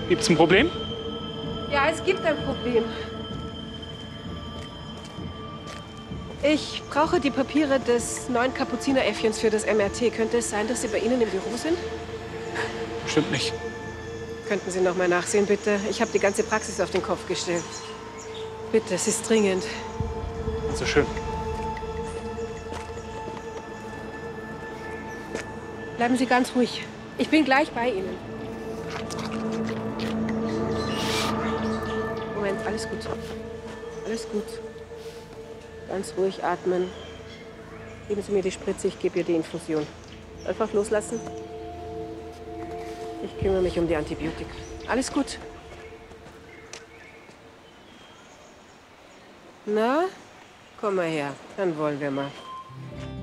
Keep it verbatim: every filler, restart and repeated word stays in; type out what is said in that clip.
Gibt's ein Problem? Ja, es gibt ein Problem. Ich brauche die Papiere des neuen Kapuzineräffchens für das M R T. Könnte es sein, dass sie bei Ihnen im Büro sind? Bestimmt nicht. Könnten Sie noch mal nachsehen, bitte? Ich habe die ganze Praxis auf den Kopf gestellt. Bitte, es ist dringend. Also schön. Bleiben Sie ganz ruhig. Ich bin gleich bei Ihnen. Moment, alles gut. Alles gut. Ganz ruhig atmen. Geben Sie mir die Spritze, ich gebe ihr die Infusion. Einfach loslassen. Ich kümmere mich um die Antibiotika. Alles gut. Na, komm mal her. Dann wollen wir mal.